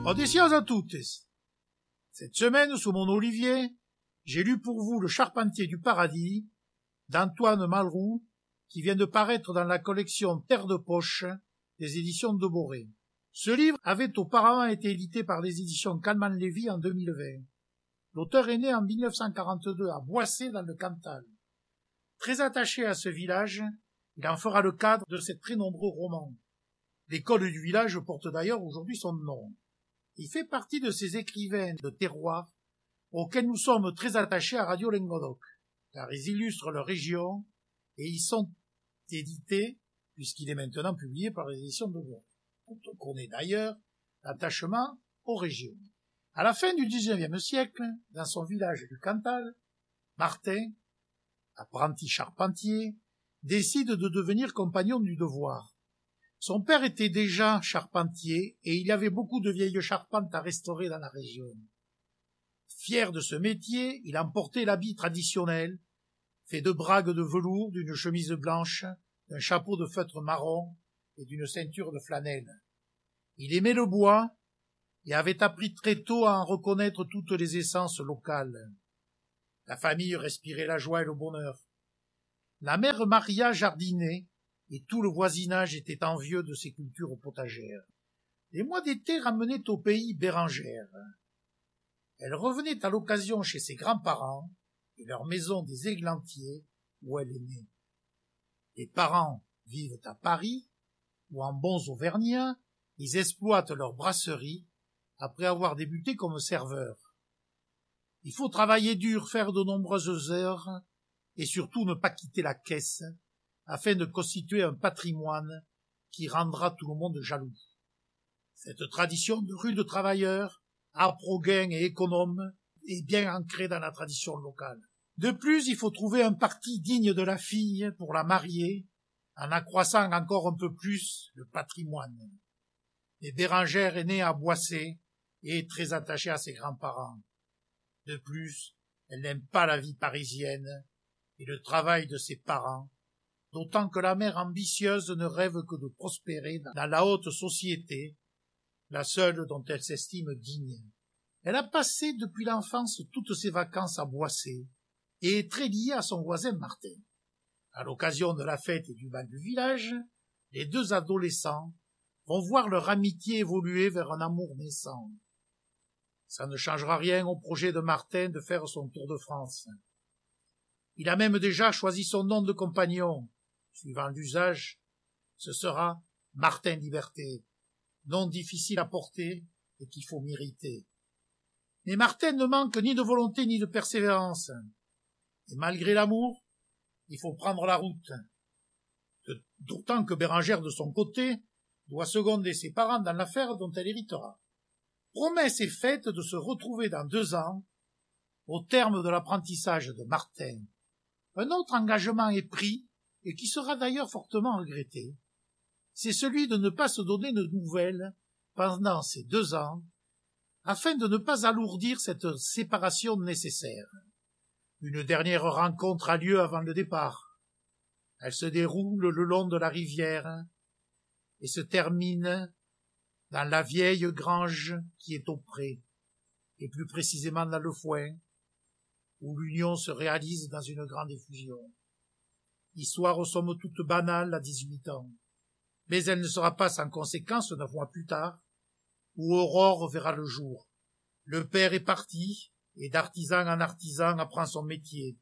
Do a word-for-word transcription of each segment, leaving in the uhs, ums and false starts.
Auditions à toutes. Cette semaine, sous mon olivier, j'ai lu pour vous Le Charpentier du Paradis, d'Antoine Malraux, qui vient de paraître dans la collection Terre de Poche des éditions de Boré. Ce livre avait auparavant été édité par les éditions Calman-Lévy en deux mille vingt. L'auteur est né en mille neuf cent quarante-deux à Boissé dans le Cantal. Très attaché à ce village, il en fera le cadre de ses très nombreux romans. L'école du village porte d'ailleurs aujourd'hui son nom. Il fait partie de ces écrivains de terroir auxquels nous sommes très attachés à Radio Languedoc, car ils illustrent leur région et ils sont édités, puisqu'il est maintenant publié par les éditions de Boré. On connaît d'ailleurs l'attachement aux régions. À la fin du dix-neuvième siècle, dans son village du Cantal, Martin, apprenti charpentier, décide de devenir compagnon du devoir. Son père était déjà charpentier et il y avait beaucoup de vieilles charpentes à restaurer dans la région. Fier de ce métier, il emportait l'habit traditionnel, fait de bragues de velours, d'une chemise blanche, d'un chapeau de feutre marron et d'une ceinture de flanelle. Il aimait le bois et avait appris très tôt à en reconnaître toutes les essences locales. La famille respirait la joie et le bonheur. La mère Maria jardinait et tout le voisinage était envieux de ses cultures potagères. Les mois d'été ramenaient au pays Bérengère. Elle revenait à l'occasion chez ses grands-parents et leur maison des Églantiers où elle est née. Les parents vivent à Paris, où en bons auvergnats, ils exploitent leur brasserie après avoir débuté comme serveurs. Il faut travailler dur, faire de nombreuses heures et surtout ne pas quitter la caisse afin de constituer un patrimoine qui rendra tout le monde jaloux. Cette tradition de rude travailleurs, âpre au gain et économe, est bien ancrée dans la tradition locale. De plus, il faut trouver un parti digne de la fille pour la marier, en accroissant encore un peu plus le patrimoine. Et Bérengère est née à Boissé et est très attachée à ses grands-parents. De plus, elle n'aime pas la vie parisienne et le travail de ses parents, d'autant que la mère ambitieuse ne rêve que de prospérer dans la haute société, la seule dont elle s'estime digne. Elle a passé depuis l'enfance toutes ses vacances à Boissé et est très liée à son voisin Martin. À l'occasion de la fête et du bal du village, les deux adolescents vont voir leur amitié évoluer vers un amour naissant. Ça ne changera rien au projet de Martin de faire son tour de France. Il a même déjà choisi son nom de compagnon. Suivant l'usage, ce sera Martin Liberté, nom difficile à porter et qu'il faut mériter. Mais Martin ne manque ni de volonté ni de persévérance. Et malgré l'amour, il faut prendre la route. D'autant que Bérengère, de son côté, doit seconder ses parents dans l'affaire dont elle héritera. Promesse est faite de se retrouver dans deux ans, au terme de l'apprentissage de Martin. Un autre engagement est pris, et qui sera d'ailleurs fortement regretté. C'est celui de ne pas se donner de nouvelles pendant ces deux ans, afin de ne pas alourdir cette séparation nécessaire. Une dernière rencontre a lieu avant le départ. Elle se déroule le long de la rivière et se termine dans la vieille grange qui est au pré, et plus précisément dans le foin, où l'union se réalise dans une grande effusion. Histoire somme toute banale à dix-huit ans, mais elle ne sera pas sans conséquence neuf mois plus tard, où Aurore verra le jour. Le père est parti, et d'artisan en artisan apprend son métier.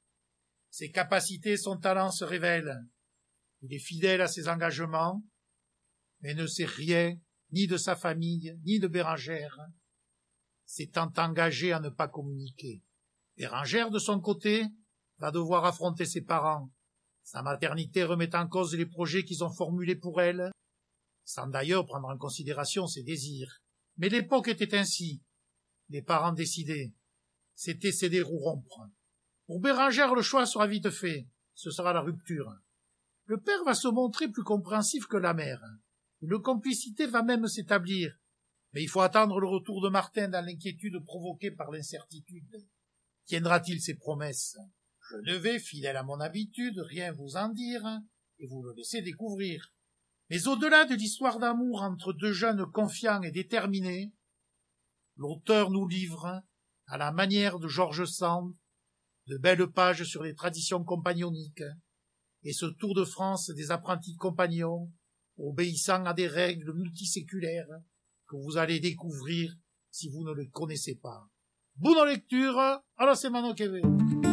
Ses capacités, son talent se révèlent. Il est fidèle à ses engagements, mais ne sait rien ni de sa famille, ni de Bérengère, s'étant engagé à ne pas communiquer. Bérengère, de son côté, va devoir affronter ses parents. Sa maternité remet en cause les projets qu'ils ont formulés pour elle, sans d'ailleurs prendre en considération ses désirs. Mais l'époque était ainsi. Les parents décidaient. C'était céder ou rompre. Pour Bérengère, le choix sera vite fait. Ce sera la rupture. Le père va se montrer plus compréhensif que la mère. Une complicité va même s'établir. Mais il faut attendre le retour de Martin dans l'inquiétude provoquée par l'incertitude. Tiendra-t-il ses promesses? Je ne vais, fidèle à mon habitude, rien vous en dire, et vous le laisser découvrir. Mais au-delà de l'histoire d'amour entre deux jeunes confiants et déterminés, l'auteur nous livre, à la manière de George Sand, de belles pages sur les traditions compagnoniques et ce tour de France des apprentis compagnons, obéissant à des règles multiséculaires que vous allez découvrir si vous ne les connaissez pas. Bonne lecture, à la semaine que viene.